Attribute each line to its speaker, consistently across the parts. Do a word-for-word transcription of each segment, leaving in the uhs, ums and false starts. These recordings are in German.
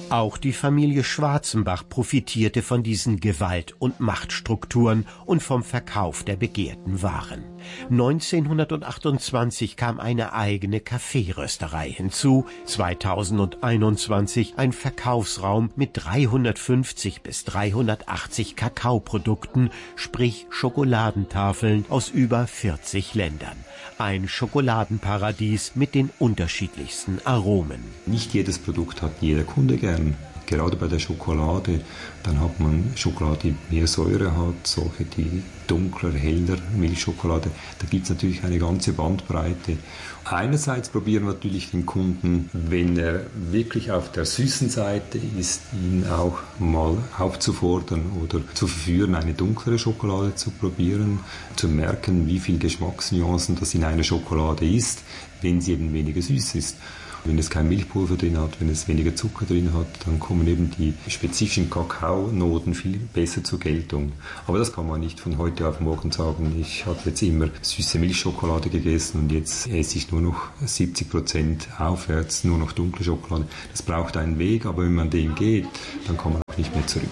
Speaker 1: Auch die Familie Schwarzenbach profitierte von diesen Gewalt- und Machtstrukturen und vom Verkauf der begehrten Waren. neunzehnhundertachtundzwanzig kam eine eigene Kaffeerösterei hinzu, zweitausendeinundzwanzig ein Verkaufsraum mit dreihundertfünfzig bis dreihundertachtzig Kakaoprodukten, sprich Schokoladentafeln aus über vierzig Ländern. Ein Schokoladenparadies mit den unterschiedlichsten Aromen.
Speaker 2: Nicht jedes Produkt hat jeder Kunde gern. Gerade bei der Schokolade, dann hat man Schokolade, die mehr Säure hat, solche, die dunkler, heller, Milchschokolade. Da gibt es natürlich eine ganze Bandbreite. Einerseits probieren wir natürlich den Kunden, wenn er wirklich auf der süßen Seite ist, ihn auch mal aufzufordern oder zu verführen, eine dunklere Schokolade zu probieren, zu merken, wie viel Geschmacksnuancen das in einer Schokolade ist, wenn sie eben weniger süß ist. Wenn es kein Milchpulver drin hat, wenn es weniger Zucker drin hat, dann kommen eben die spezifischen Kakaonoten viel besser zur Geltung. Aber das kann man nicht von heute auf morgen sagen. Ich habe jetzt immer süße Milchschokolade gegessen und jetzt esse ich nur noch siebzig Prozent aufwärts, nur noch dunkle Schokolade. Das braucht einen Weg, aber wenn man den geht, dann kann man auch nicht mehr zurück.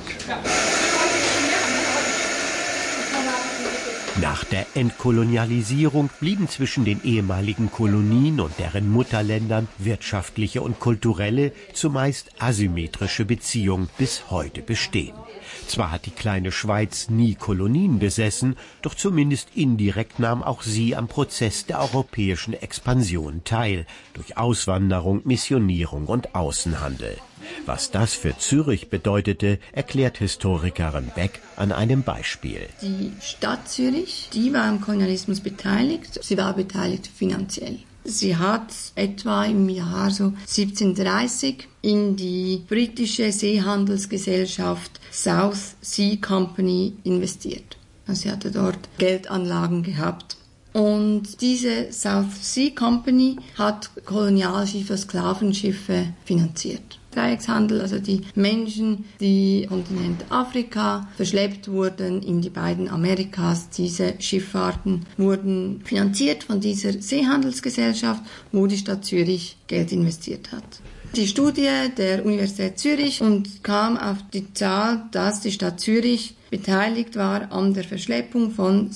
Speaker 1: Nach der Entkolonialisierung blieben zwischen den ehemaligen Kolonien und deren Mutterländern wirtschaftliche und kulturelle, zumeist asymmetrische Beziehungen bis heute bestehen. Zwar hat die kleine Schweiz nie Kolonien besessen, doch zumindest indirekt nahm auch sie am Prozess der europäischen Expansion teil, durch Auswanderung, Missionierung und Außenhandel. Was das für Zürich bedeutete, erklärt Historikerin Beck an einem Beispiel.
Speaker 3: Die Stadt Zürich, die war am Kolonialismus beteiligt. Sie war beteiligt finanziell. Sie hat etwa im Jahr so siebzehnhundertdreißig in die britische Seehandelsgesellschaft South Sea Company investiert. Also sie hatte dort Geldanlagen gehabt. Und diese South Sea Company hat Kolonialschiffe, Sklavenschiffe finanziert. Dreieckshandel, also die Menschen, die Kontinent Afrika verschleppt wurden in die beiden Amerikas. Diese Schifffahrten wurden finanziert von dieser Seehandelsgesellschaft, wo die Stadt Zürich Geld investiert hat. Die Studie der Universität Zürich und kam auf die Zahl, dass die Stadt Zürich beteiligt war an der Verschleppung von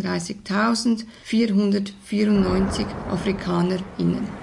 Speaker 3: sechsunddreißigtausendvierhundertvierundneunzig AfrikanerInnen.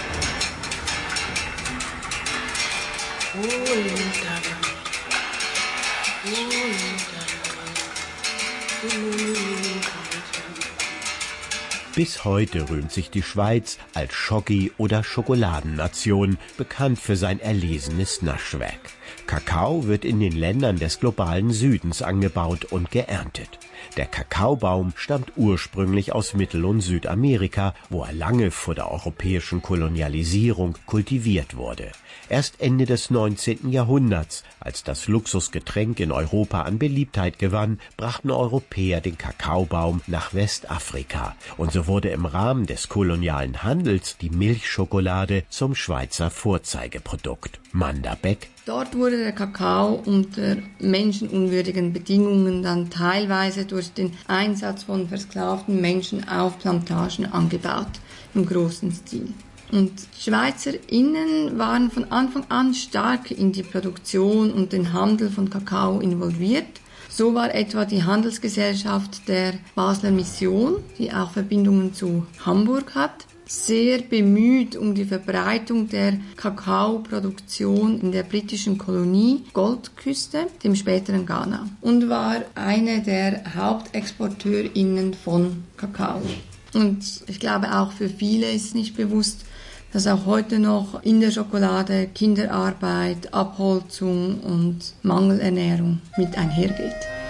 Speaker 1: Bis heute rühmt sich die Schweiz als Schoki- oder Schokoladennation, bekannt für sein erlesenes Naschwerk. Kakao wird in den Ländern des globalen Südens angebaut und geerntet. Der Kakaobaum stammt ursprünglich aus Mittel- und Südamerika, wo er lange vor der europäischen Kolonialisierung kultiviert wurde. Erst Ende des neunzehnten Jahrhunderts, als das Luxusgetränk in Europa an Beliebtheit gewann, brachten Europäer den Kakaobaum nach Westafrika. Und so wurde im Rahmen des kolonialen Handels die Milchschokolade zum Schweizer Vorzeigeprodukt. Manda Beck.
Speaker 3: Dort wurde der Kakao unter menschenunwürdigen Bedingungen dann teilweise durch den Einsatz von versklavten Menschen auf Plantagen angebaut, im großen Stil. Und SchweizerInnen waren von Anfang an stark in die Produktion und den Handel von Kakao involviert. So war etwa die Handelsgesellschaft der Basler Mission, die auch Verbindungen zu Hamburg hat, sehr bemüht um die Verbreitung der Kakaoproduktion in der britischen Kolonie Goldküste, dem späteren Ghana, und war eine der HauptexporteurInnen von Kakao. Und ich glaube, auch für viele ist nicht bewusst, dass auch heute noch in der Schokolade Kinderarbeit, Abholzung und Mangelernährung mit einhergeht.